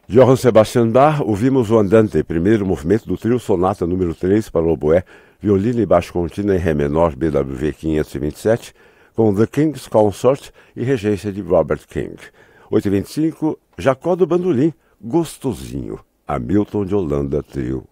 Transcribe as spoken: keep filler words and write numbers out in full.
Johann Sebastian Bach, ouvimos o Andante, primeiro movimento do trio Sonata número três para oboé, violino e baixo contínuo em Ré menor B W V quinhentos e vinte e sete, com The King's Consort e regência de Robert King. oito e vinte e cinco, Jacó do Bandolim, Gostosinho, Hamilton de Holanda Trio